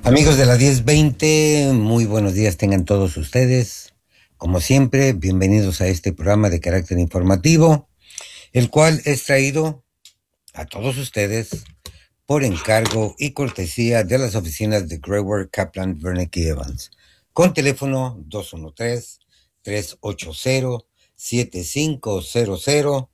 Amigos de la 1020, muy buenos días tengan todos ustedes. Como siempre, bienvenidos a este programa de carácter informativo, el cual es traído a todos ustedes por encargo y cortesía de las oficinas de Greyward, Kaplan, Wernicke y Evans, con teléfono 213-380-7500,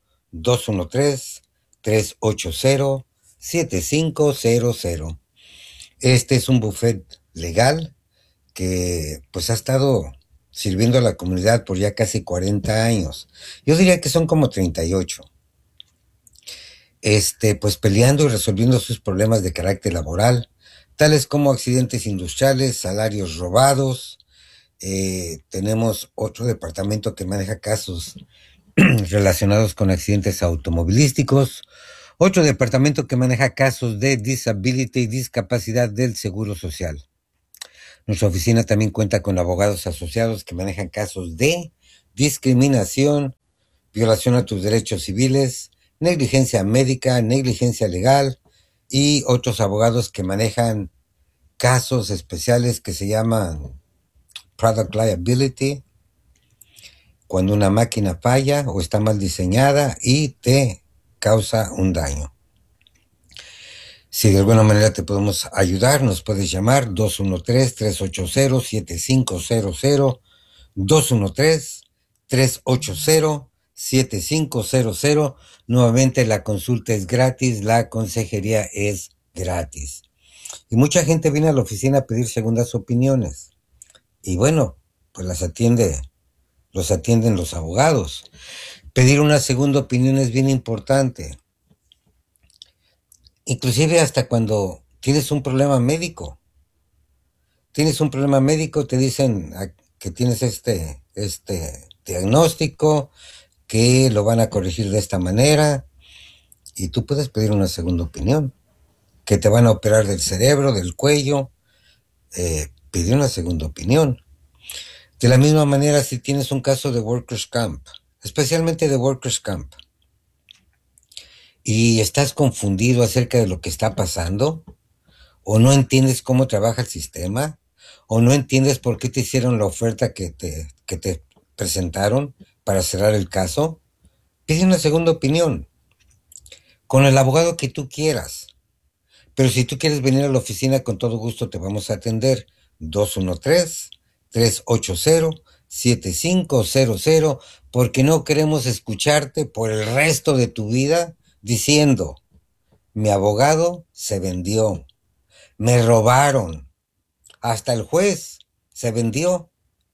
213-380-7500. Este es un buffet legal que pues ha estado sirviendo a la comunidad por ya casi 40 años. Yo diría que son como 38. Pues peleando y resolviendo sus problemas de carácter laboral, tales como accidentes industriales, salarios robados. Tenemos otro departamento que maneja casos relacionados con accidentes automovilísticos, otro departamento que maneja casos de disability y discapacidad del Seguro Social. Nuestra oficina también cuenta con abogados asociados que manejan casos de discriminación, violación a tus derechos civiles, negligencia médica, negligencia legal y otros abogados que manejan casos especiales que se llaman product liability, cuando una máquina falla o está mal diseñada y te causa un daño. Si de alguna manera te podemos ayudar, nos puedes llamar 213-380-7500, 213-380-7500. Nuevamente la consulta es gratis, la consejería es gratis. Y mucha gente viene a la oficina a pedir segundas opiniones. Y bueno, pues los atienden los abogados. Pedir una segunda opinión es bien importante. Inclusive hasta cuando tienes un problema médico. Tienes un problema médico, te dicen que tienes este diagnóstico, que lo van a corregir de esta manera, y tú puedes pedir una segunda opinión, que te van a operar del cerebro, del cuello, pedir una segunda opinión. De la misma manera, si tienes un caso de Workers' Camp, especialmente de Workers' Camp, y estás confundido acerca de lo que está pasando, o no entiendes cómo trabaja el sistema, o no entiendes por qué te hicieron la oferta que te presentaron para cerrar el caso, pide una segunda opinión con el abogado que tú quieras. Pero si tú quieres venir a la oficina, con todo gusto te vamos a atender. 213-380-7500, porque no queremos escucharte por el resto de tu vida diciendo, mi abogado se vendió, me robaron, hasta el juez se vendió.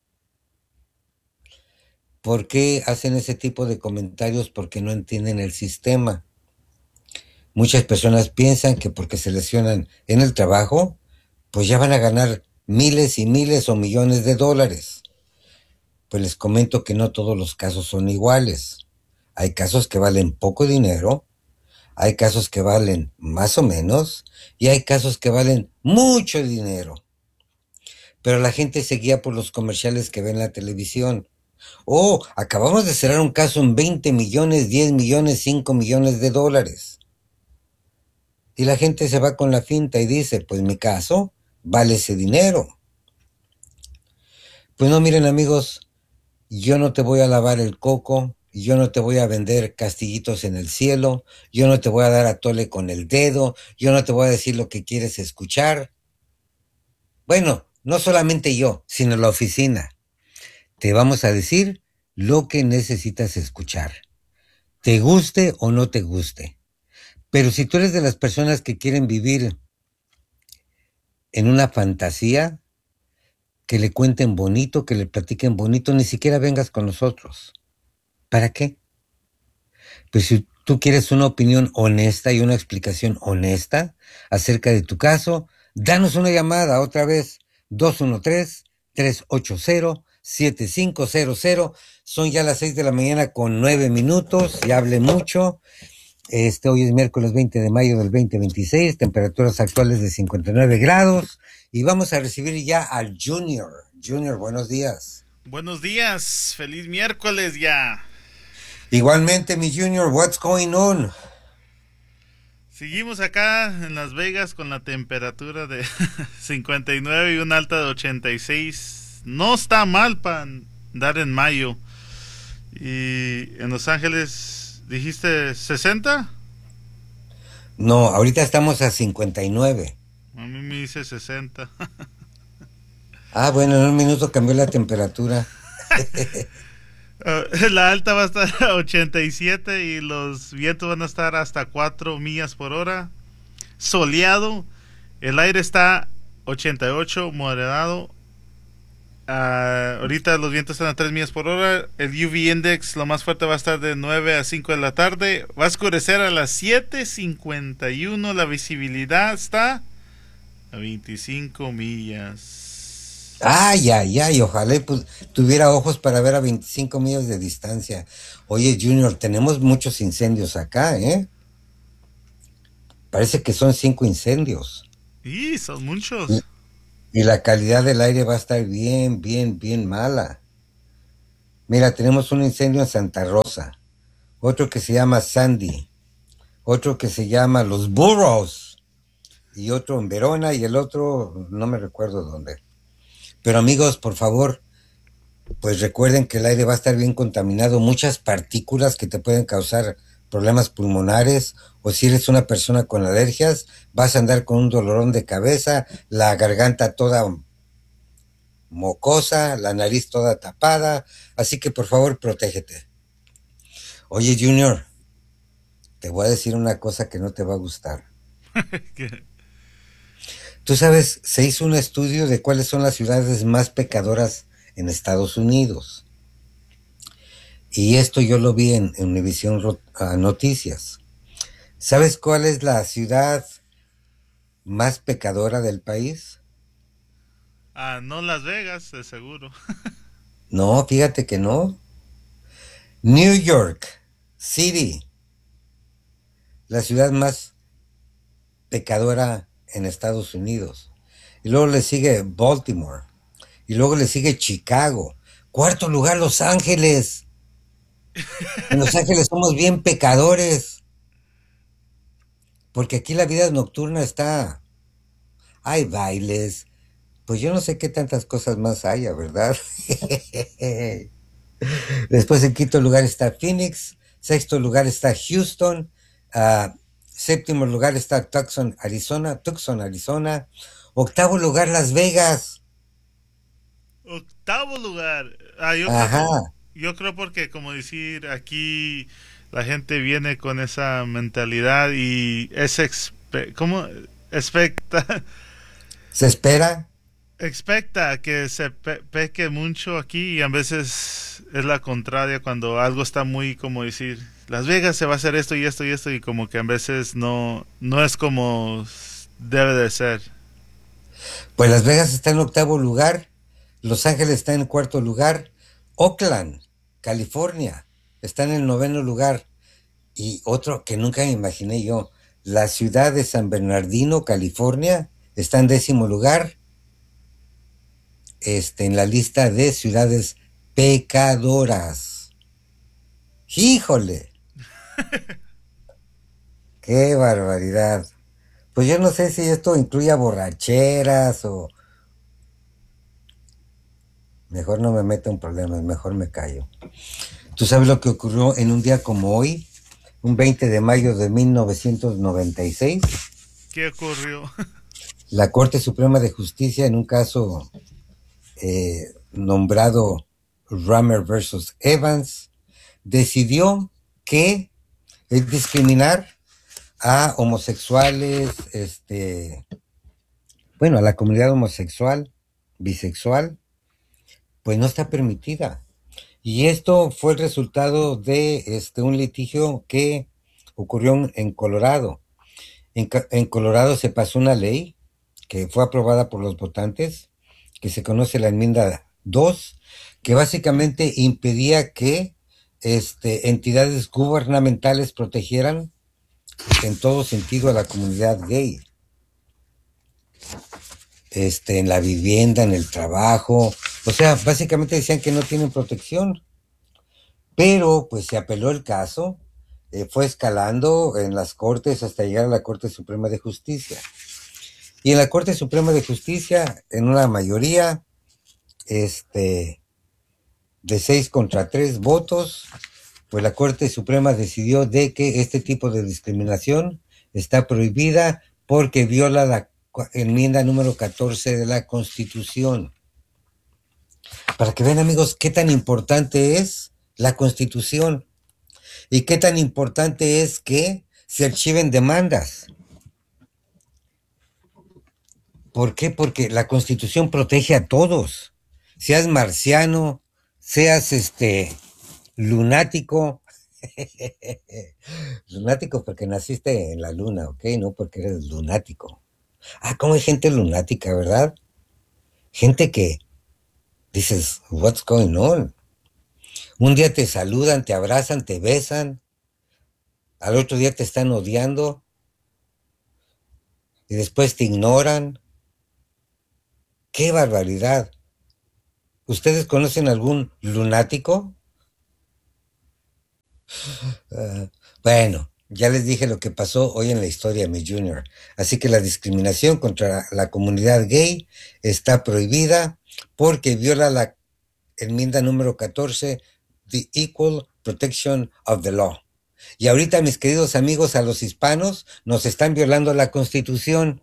¿Por qué hacen ese tipo de comentarios? Porque no entienden el sistema. Muchas personas piensan que porque se lesionan en el trabajo, pues ya van a ganar miles y miles o millones de dólares. Pues les comento que no todos los casos son iguales. Hay casos que valen poco dinero, hay casos que valen más o menos, y hay casos que valen mucho dinero. Pero la gente se guía por los comerciales que ve en la televisión. Oh, acabamos de cerrar un caso en 20 millones, 10 millones, 5 millones de dólares. Y la gente se va con la finta y dice, pues mi caso vale ese dinero. Pues no, miren amigos, yo no te voy a lavar el coco, yo no te voy a vender castillitos en el cielo, yo no te voy a dar a tole con el dedo, yo no te voy a decir lo que quieres escuchar. Bueno, no solamente yo, sino la oficina. Te vamos a decir lo que necesitas escuchar, te guste o no te guste. Pero si tú eres de las personas que quieren vivir en una fantasía, que le cuenten bonito, que le platiquen bonito, ni siquiera vengas con nosotros. ¿Para qué? Pues si tú quieres una opinión honesta y una explicación honesta acerca de tu caso, danos una llamada otra vez, 213-380-7500. Son ya las 6 de la mañana con 9 minutos, ya hablé mucho. Hoy es miércoles 20 de mayo del 2026, temperaturas actuales de 59 grados, y vamos a recibir ya al Junior. Junior, buenos días. Buenos días, feliz miércoles ya. Igualmente, mi Junior, what's going on? Seguimos acá en Las Vegas con la temperatura de 59 y una alta de 86. No está mal para andar en mayo. Y en Los Ángeles, ¿dijiste 60? No, ahorita estamos a 59. A mí me dice 60. Ah, bueno, en un minuto cambió la temperatura. La alta va a estar a 87 y los vientos van a estar hasta 4 millas por hora. Soleado. El aire está 88, moderado. Ahorita los vientos están a 3 millas por hora. El UV index, lo más fuerte, va a estar de 9 a 5 de la tarde. Va a oscurecer a las 7:51. La visibilidad está a 25 millas. Ay, ay, ay, ojalá pues, tuviera ojos para ver a 25 millas de distancia. Oye, Junior, tenemos muchos incendios acá, ¿eh? Parece que son 5 incendios. Y son Y, muchos. y la calidad del aire va a estar bien, bien, bien mala. Mira, tenemos un incendio en Santa Rosa, otro que se llama Sandy, otro que se llama Los Burros, y otro en Verona, y el otro no me recuerdo dónde. Pero amigos, por favor, pues recuerden que el aire va a estar bien contaminado, muchas partículas que te pueden causar problemas pulmonares, o si eres una persona con alergias, vas a andar con un dolorón de cabeza, la garganta toda mocosa, la nariz toda tapada, así que por favor protégete. Oye, Junior, te voy a decir una cosa que no te va a gustar. Tú sabes, se hizo un estudio de cuáles son las ciudades más pecadoras en Estados Unidos. Y esto yo lo vi en Univisión Noticias. ¿Sabes cuál es la ciudad más pecadora del país? No Las Vegas, de seguro. No, fíjate que no. New York City, la ciudad más pecadora en Estados Unidos. Y luego le sigue Baltimore. Y luego le sigue Chicago. Cuarto lugar, Los Ángeles. En Los Ángeles somos bien pecadores. Porque aquí la vida nocturna está. Hay bailes. Pues yo no sé qué tantas cosas más haya, ¿verdad? Después en quinto lugar está Phoenix. Sexto lugar está Houston. Séptimo lugar está Tucson, Arizona. Octavo lugar, Las Vegas. Octavo lugar. Ajá. Yo creo porque, como decir, aquí la gente viene con esa mentalidad y ¿cómo? Expecta, Se espera. expecta que se peque mucho aquí y a veces es la contraria cuando algo está muy, como decir, Las Vegas se va a hacer esto y esto y esto y como que a veces no es como debe de ser. Pues Las Vegas está en octavo lugar. Los Ángeles está en cuarto lugar. Oakland, California, está en el noveno lugar. Y otro que nunca me imaginé yo, la ciudad de San Bernardino, California, está en décimo lugar, en la lista de ciudades pecadoras. ¡Híjole! ¡Qué barbaridad! Pues yo no sé si esto incluye borracheras o... Mejor no me meto en problemas, mejor me callo. ¿Tú sabes lo que ocurrió en un día como hoy? Un 20 de mayo de 1996. ¿Qué ocurrió? La Corte Suprema de Justicia, en un caso nombrado Rummer versus Evans, decidió que el discriminar a homosexuales, bueno, a la comunidad homosexual, bisexual, pues no está permitida. Y esto fue el resultado de un litigio que ocurrió en Colorado. En Colorado se pasó una ley que fue aprobada por los votantes, que se conoce la enmienda 2, que básicamente impedía que entidades gubernamentales protegieran en todo sentido a la comunidad gay. En la vivienda, en el trabajo, o sea, básicamente decían que no tienen protección, pero pues se apeló el caso, fue escalando en las cortes hasta llegar a la Corte Suprema de Justicia. Y en la Corte Suprema de Justicia, en una mayoría, este, de 6 contra 3 votos, pues la Corte Suprema decidió de que este tipo de discriminación está prohibida porque viola la enmienda número 14 de la Constitución. Para que vean, amigos, qué tan importante es la Constitución y qué tan importante es que se archiven demandas. ¿Por qué? Porque la Constitución protege a todos. Seas marciano, seas lunático, lunático porque naciste en la luna, ¿ok? No porque eres lunático. Ah, cómo hay gente lunática, ¿verdad? Gente que dices, what's going on? Un día te saludan, te abrazan, te besan, al otro día te están odiando y después te ignoran. ¡Qué barbaridad! ¿Ustedes conocen algún lunático? Uh, bueno, ya les dije lo que pasó hoy en la historia, mi Junior. Así que la discriminación contra la comunidad gay está prohibida porque viola la enmienda número 14, The Equal Protection of the Law. Y ahorita, mis queridos amigos, a los hispanos nos están violando la Constitución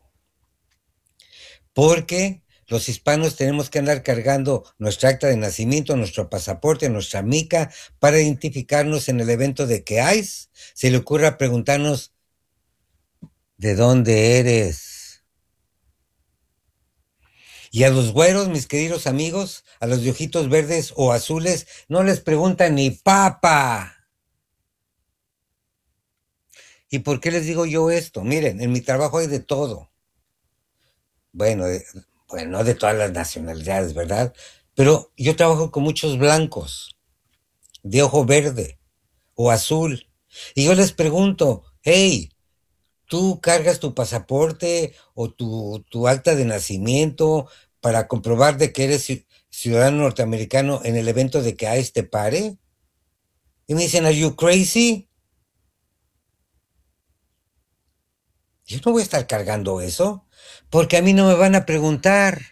porque los hispanos tenemos que andar cargando nuestra acta de nacimiento, nuestro pasaporte, nuestra mica para identificarnos en el evento de que ICE se le ocurra preguntarnos ¿de dónde eres? Y a los güeros, mis queridos amigos, a los de ojitos verdes o azules, no les preguntan ni papa. ¿Y por qué les digo yo esto? Miren, en mi trabajo hay de todo. Bueno, bueno, no de todas las nacionalidades, ¿verdad? Pero yo trabajo con muchos blancos, de ojo verde o azul. Y yo les pregunto, hey, ¿tú cargas tu pasaporte o tu acta de nacimiento para comprobar de que eres ciudadano norteamericano en el evento de que a este pare? Y me dicen, ¿Are you crazy? Yo no voy a estar cargando eso, porque a mí no me van a preguntar.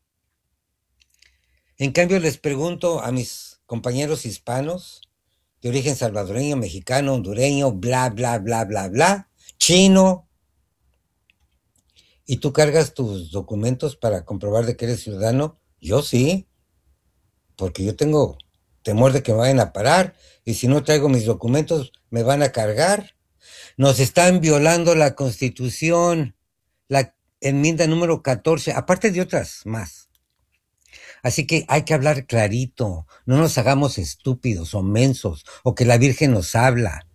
En cambio, les pregunto a mis compañeros hispanos, de origen salvadoreño, mexicano, hondureño, bla, bla, bla, bla, bla, chino, ¿y tú cargas tus documentos para comprobar de que eres ciudadano? Yo sí, porque yo tengo temor de que me vayan a parar, y si no traigo mis documentos, me van a cargar. Nos están violando la Constitución, la enmienda número 14, aparte de otras más. Así que hay que hablar clarito, no nos hagamos estúpidos o mensos, o que la Virgen nos habla.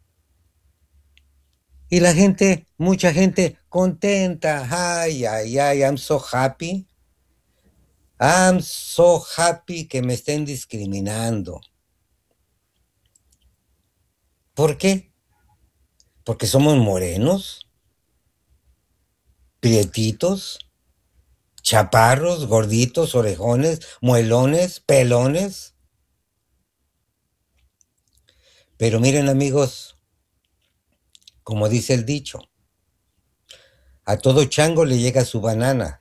Y la gente, mucha gente contenta, ay, ay, ay, I'm so happy que me estén discriminando. ¿Por qué? Porque somos morenos, prietitos, chaparros, gorditos, orejones, muelones, pelones. Pero miren, amigos, como dice el dicho, a todo chango le llega su banana.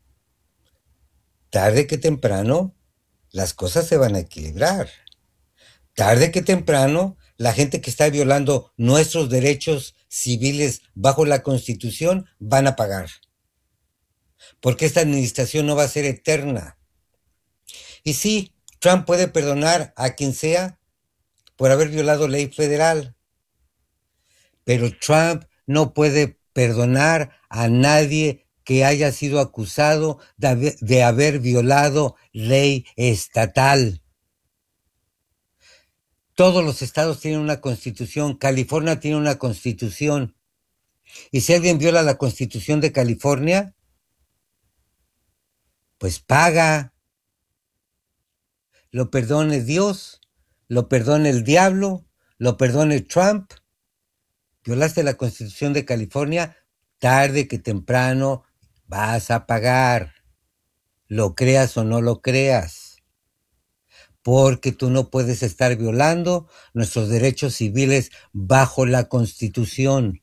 Tarde que temprano, las cosas se van a equilibrar. Tarde que temprano, la gente que está violando nuestros derechos civiles bajo la Constitución van a pagar. Porque esta administración no va a ser eterna. Y sí, Trump puede perdonar a quien sea por haber violado ley federal, pero Trump no puede perdonar a nadie que haya sido acusado de haber violado ley estatal. Todos los estados tienen una constitución, California tiene una constitución, y si alguien viola la constitución de California, pues paga, lo perdone Dios, lo perdone el diablo, lo perdone Trump. Violaste la Constitución de California, tarde que temprano vas a pagar, lo creas o no lo creas. porque tú no puedes estar violando nuestros derechos civiles bajo la Constitución.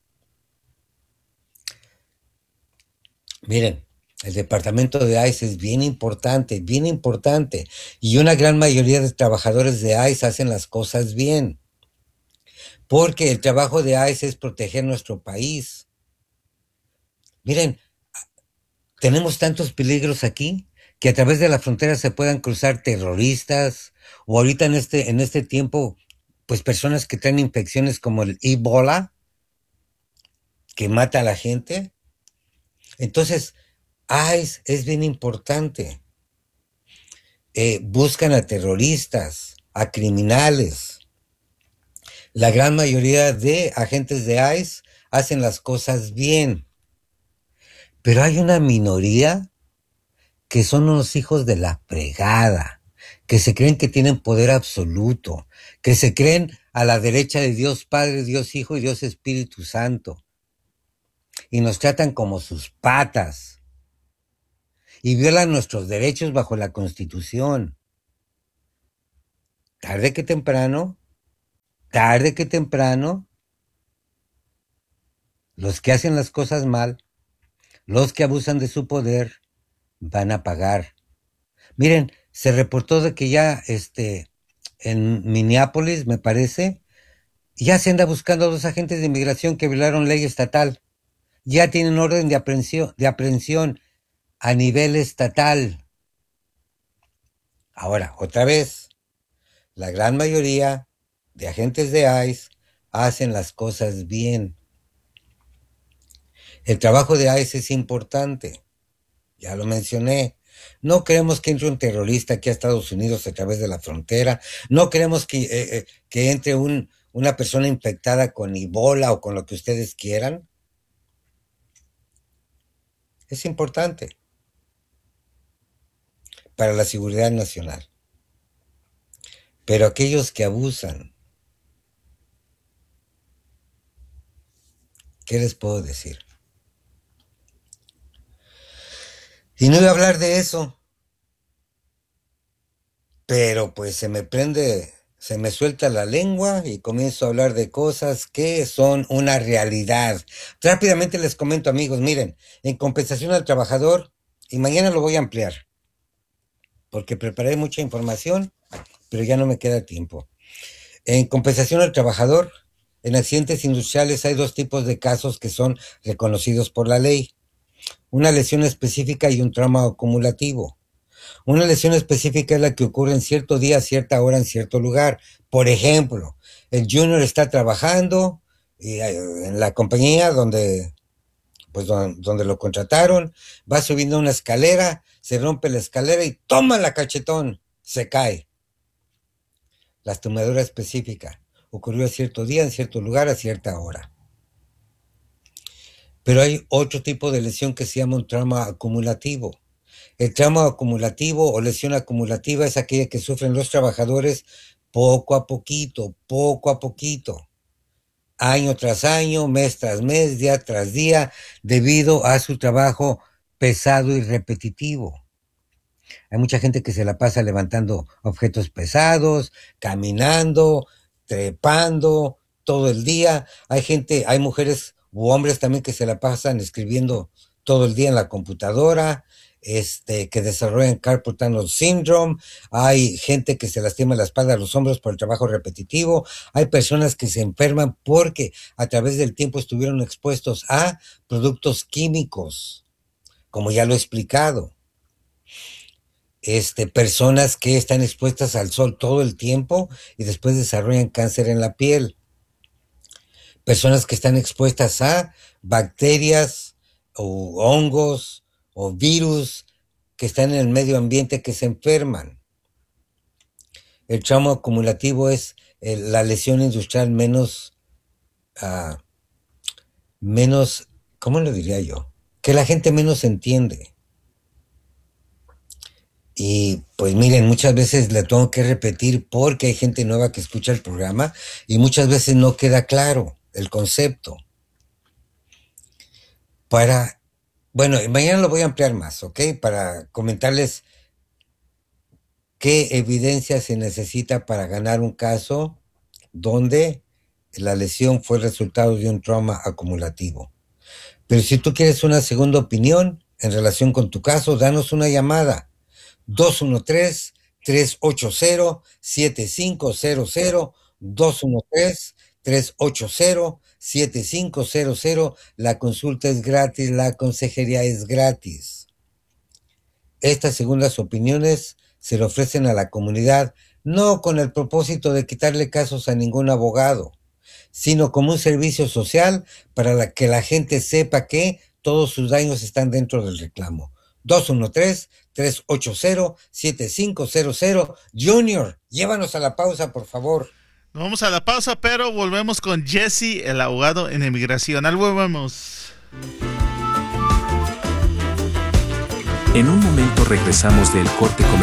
Miren, el departamento de ICE es bien importante, y una gran mayoría de trabajadores de ICE hacen las cosas bien, porque el trabajo de ICE es proteger nuestro país. Miren, tenemos tantos peligros aquí que a través de la frontera se puedan cruzar terroristas, o ahorita en este tiempo, pues personas que traen infecciones como el Ebola, que mata a la gente. Entonces, ICE es bien importante. Buscan a terroristas, a criminales. La gran mayoría de agentes de ICE hacen las cosas bien, pero hay una minoría que son unos hijos de la fregada, que se creen que tienen poder absoluto, que se creen a la derecha de Dios Padre, Dios Hijo y Dios Espíritu Santo, y nos tratan como sus patas, y violan nuestros derechos bajo la Constitución. Tarde que temprano, tarde que temprano, los que hacen las cosas mal, los que abusan de su poder, van a pagar. Miren, se reportó de que ya en Minneapolis, me parece, ya se anda buscando a dos agentes de inmigración que violaron ley estatal. Ya tienen orden de aprehensión a nivel estatal. Ahora, otra vez, la gran mayoría de agentes de ICE hacen las cosas bien. El trabajo de ICE es importante, ya lo mencioné. No queremos que entre un terrorista aquí a Estados Unidos a través de la frontera. No queremos que entre una persona infectada con Ebola o con lo que ustedes quieran. Es importante para la seguridad nacional. Pero aquellos que abusan, ¿qué les puedo decir? Y no iba a hablar de eso, pero pues se me suelta la lengua y comienzo a hablar de cosas que son una realidad. Rápidamente les comento, amigos, miren, en compensación al trabajador, y mañana lo voy a ampliar, porque preparé mucha información, pero ya no me queda tiempo. En compensación al trabajador, en accidentes industriales hay dos tipos de casos que son reconocidos por la ley: una lesión específica y un trauma acumulativo. Una lesión específica es la que ocurre en cierto día, a cierta hora, en cierto lugar. Por ejemplo, el junior está trabajando en la compañía donde lo contrataron, va subiendo una escalera, se rompe la escalera y toma la cachetón, se cae. Lastimadura específica. Ocurrió a cierto día, en cierto lugar, a cierta hora. Pero hay otro tipo de lesión que se llama un trauma acumulativo. El trauma acumulativo o lesión acumulativa es aquella que sufren los trabajadores poco a poquito, año tras año, mes tras mes, día tras día, debido a su trabajo pesado y repetitivo. Hay mucha gente que se la pasa levantando objetos pesados, caminando, trepando todo el día. Hay mujeres u hombres también que se la pasan escribiendo todo el día en la computadora, que desarrollan carpal tunnel syndrome. Hay gente que se lastima la espalda, los hombros por el trabajo repetitivo. Hay personas que se enferman porque a través del tiempo estuvieron expuestos a productos químicos, como ya lo he explicado. Personas que están expuestas al sol todo el tiempo y después desarrollan cáncer en la piel. Personas que están expuestas a bacterias o hongos o virus que están en el medio ambiente que se enferman. El trauma acumulativo es la lesión industrial menos, ¿cómo lo diría yo? Que la gente menos entiende. Y pues miren, muchas veces le tengo que repetir porque hay gente nueva que escucha el programa y muchas veces no queda claro el concepto. Bueno, mañana lo voy a ampliar más, ¿ok? Para comentarles ¿Qué evidencia se necesita para ganar un caso donde la lesión fue el resultado de un trauma acumulativo? Pero si tú quieres una segunda opinión en relación con tu caso, danos una llamada. 213-380-7500, 213-380-7500. La consulta es gratis, la consejería es gratis. Estas segundas opiniones se le ofrecen a la comunidad no con el propósito de quitarle casos a ningún abogado, sino como un servicio social para que la gente sepa que todos sus daños están dentro del reclamo. 213-380-7500. Junior, llévanos a la pausa, por favor. Vamos a la pausa, pero volvemos con Jesse, el abogado en inmigración. Al volvemos. En un momento regresamos del corte comercial.